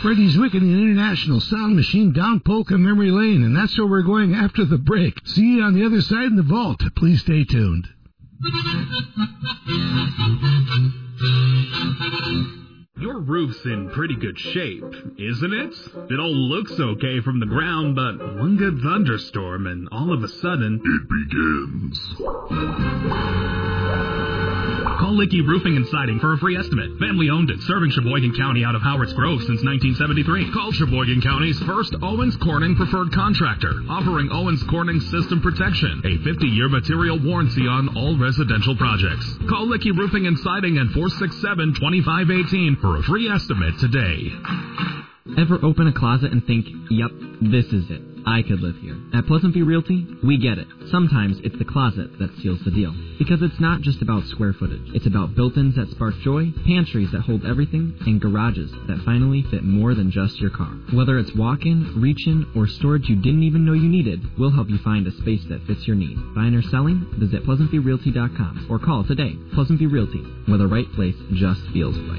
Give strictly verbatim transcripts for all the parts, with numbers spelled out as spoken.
Freddie Zwick and the International Sound Machine down Polka Memory Lane, and that's where we're going after the break. See you on the other side in the vault. Please stay tuned. Your roof's in pretty good shape, isn't it? It all looks okay from the ground, but one good thunderstorm and all of a sudden, it begins. Call Licky Roofing and Siding for a free estimate. Family owned it, serving Sheboygan County out of Howard's Grove since nineteen seventy-three. Call Sheboygan County's first Owens Corning preferred contractor, offering Owens Corning system protection, a fifty-year material warranty on all residential projects. Call Licky Roofing and Siding at four six seven, two five one eight for a free estimate today. Ever open a closet and think, yep, this is it. I could live here. At Pleasant View Realty, we get it. Sometimes it's the closet that seals the deal. Because it's not just about square footage. It's about built-ins that spark joy, pantries that hold everything, and garages that finally fit more than just your car. Whether it's walk-in, reach-in, or storage you didn't even know you needed, we'll help you find a space that fits your need. Buying or selling? Visit pleasant view realty dot com or call today. Pleasant View Realty, where the right place just feels right.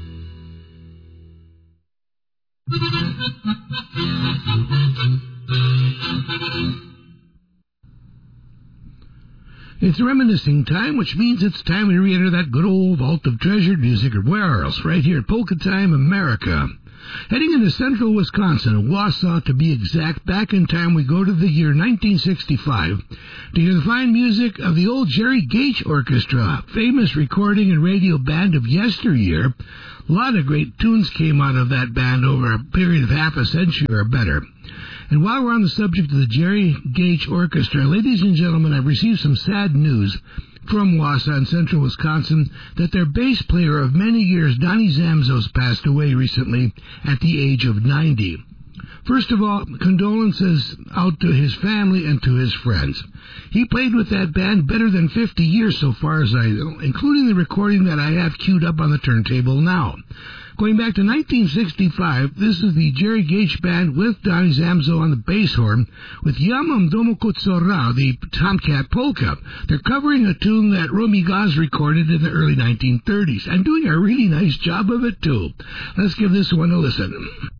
It's reminiscing time, which means it's time we re-enter that good old vault of treasured music, or where else, right here at Polka Time America. Heading into central Wisconsin, Wausau to be exact, back in time we go to the year nineteen sixty-five to hear the fine music of the old Jerry Gage Orchestra, famous recording and radio band of yesteryear. A lot of great tunes came out of that band over a period of half a century or better. And while we're on the subject of the Jerry Gage Orchestra, ladies and gentlemen, I've received some sad news from Wausau in central Wisconsin that their bass player of many years, Donnie Zamzos, passed away recently at the age of ninety. First of all, condolences out to his family and to his friends. He played with that band better than fifty years so far as I know, including the recording that I have queued up on the turntable now. Going back to nineteen sixty-five, this is the Jerry Gage Band with Donnie Zamzo on the bass horn, with Yamam Domokotsora, the Tomcat Polka. They're covering a tune that Romy Gaz recorded in the early nineteen thirties, and doing a really nice job of it, too. Let's give this one a listen.